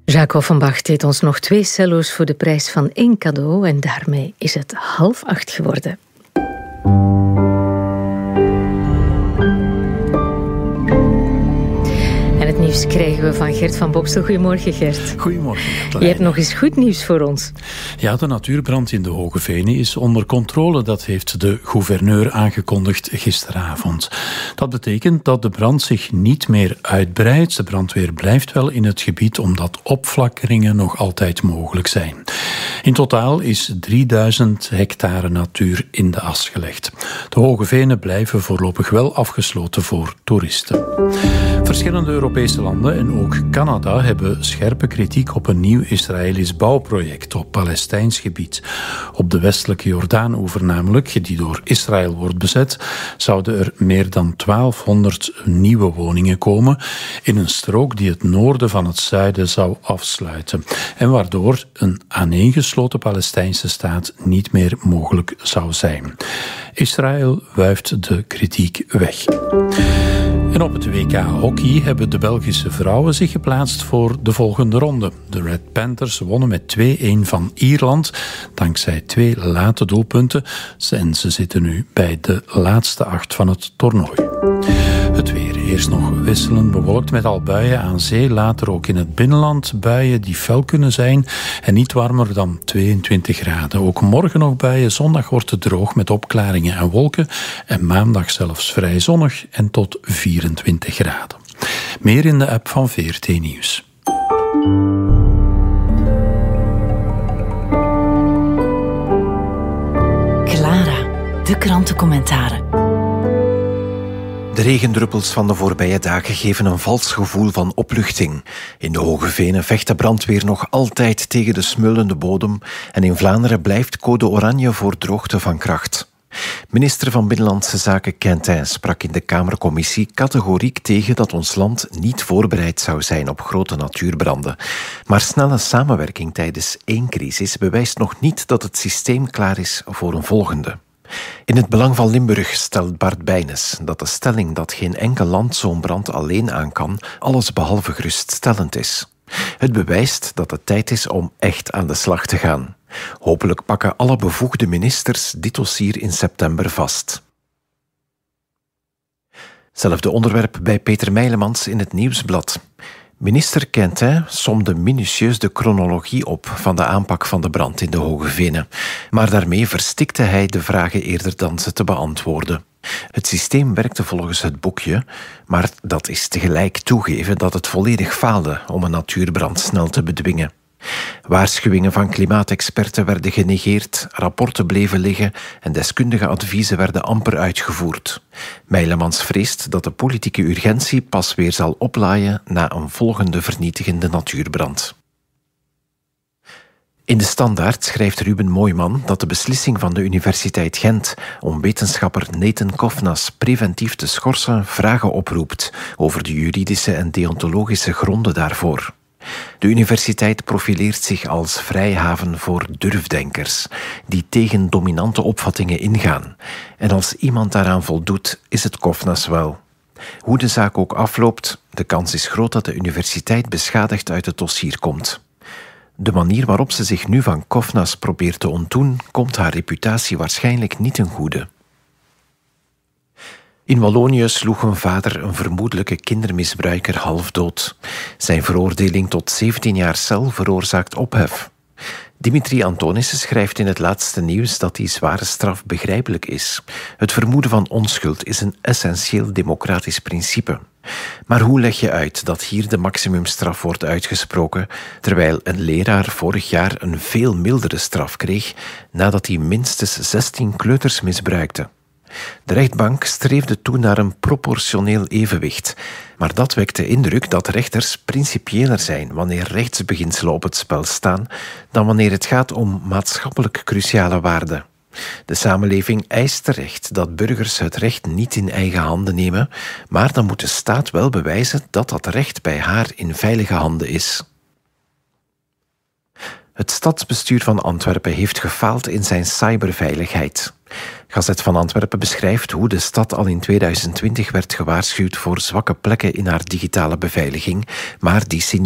Jacques Offenbach deed ons nog 2 cello's voor de prijs van 1 cadeau en daarmee is het 7:30 geworden. En het nieuws krijgen we van Gert van Bokstel. Goedemorgen, Gert. Goedemorgen. Je hebt nog eens goed nieuws voor ons. Ja, de natuurbrand in de Hoge Venen is onder controle. Dat heeft de gouverneur aangekondigd gisteravond. Dat betekent dat de brand zich niet meer uitbreidt. De brandweer blijft wel in het gebied omdat opflakkeringen nog altijd mogelijk zijn. In totaal is 3000 hectare natuur in de as gelegd. De Hoge Venen blijven voorlopig wel afgesloten voor toeristen. Verschillende Europese landen en ook Canada hebben scherpe kritiek op een nieuw Israëlisch bouwproject op Palestijns gebied. Op de westelijke Jordaanoever namelijk, die door Israël wordt bezet, zouden er meer dan 1200 nieuwe woningen komen in een strook die het noorden van het zuiden zou afsluiten. En waardoor een aaneengesloten Palestijnse staat niet meer mogelijk zou zijn. Israël wuift de kritiek weg. En op het WK Hockey hebben de Belgische vrouwen zich geplaatst voor de volgende ronde. De Red Panthers wonnen met 2-1 van Ierland, dankzij 2 late doelpunten. En ze zitten nu bij de laatste 8 van het toernooi. Het weer. Eerst nog wisselend bewolkt met al buien aan zee, later ook in het binnenland. Buien die fel kunnen zijn en niet warmer dan 22 graden. Ook morgen nog buien, zondag wordt het droog met opklaringen en wolken. En maandag zelfs vrij zonnig en tot 24 graden. Meer in de app van VRT Nieuws. Clara, de krantencommentaren. De regendruppels van de voorbije dagen geven een vals gevoel van opluchting. In de Hoge Venen vecht de brandweer nog altijd tegen de smeulende bodem en in Vlaanderen blijft code oranje voor droogte van kracht. Minister van Binnenlandse Zaken Quintin sprak in de Kamercommissie categoriek tegen dat ons land niet voorbereid zou zijn op grote natuurbranden. Maar snelle samenwerking tijdens 1 crisis bewijst nog niet dat het systeem klaar is voor een volgende. In het belang van Limburg stelt Bart Bijnes dat de stelling dat geen enkel land zo'n brand alleen aan kan, allesbehalve geruststellend is. Het bewijst dat het tijd is om echt aan de slag te gaan. Hopelijk pakken alle bevoegde ministers dit dossier in september vast. Zelfde onderwerp bij Peter Meilemans in het Nieuwsblad. Minister Quintin somde minutieus de chronologie op van de aanpak van de brand in de Hoge Venen. Maar daarmee verstikte hij de vragen eerder dan ze te beantwoorden. Het systeem werkte volgens het boekje, maar dat is tegelijk toegeven dat het volledig faalde om een natuurbrand snel te bedwingen. Waarschuwingen van klimaatexperten werden genegeerd, rapporten bleven liggen en deskundige adviezen werden amper uitgevoerd. Meilemans vreest dat de politieke urgentie pas weer zal oplaaien na een volgende vernietigende natuurbrand. In de Standaard schrijft Ruben Mooijman dat de beslissing van de Universiteit Gent om wetenschapper Nathan Kofnas preventief te schorsen vragen oproept over de juridische en deontologische gronden daarvoor. De universiteit profileert zich als vrijhaven voor durfdenkers, die tegen dominante opvattingen ingaan. En als iemand daaraan voldoet, is het Kofnas wel. Hoe de zaak ook afloopt, de kans is groot dat de universiteit beschadigd uit het dossier komt. De manier waarop ze zich nu van Kofnas probeert te ontdoen, komt haar reputatie waarschijnlijk niet ten goede. In Wallonië sloeg een vader een vermoedelijke kindermisbruiker half dood. Zijn veroordeling tot 17 jaar cel veroorzaakt ophef. Dimitri Antonissen schrijft in het laatste nieuws dat die zware straf begrijpelijk is. Het vermoeden van onschuld is een essentieel democratisch principe. Maar hoe leg je uit dat hier de maximumstraf wordt uitgesproken, terwijl een leraar vorig jaar een veel mildere straf kreeg nadat hij minstens 16 kleuters misbruikte? De rechtbank streefde toen naar een proportioneel evenwicht, maar dat wekt de indruk dat rechters principiëler zijn wanneer rechtsbeginselen op het spel staan dan wanneer het gaat om maatschappelijk cruciale waarden. De samenleving eist terecht dat burgers het recht niet in eigen handen nemen, maar dan moet de staat wel bewijzen dat dat recht bij haar in veilige handen is. Het stadsbestuur van Antwerpen heeft gefaald in zijn cyberveiligheid. Gazet van Antwerpen beschrijft hoe de stad al in 2020 werd gewaarschuwd voor zwakke plekken in haar digitale beveiliging, maar die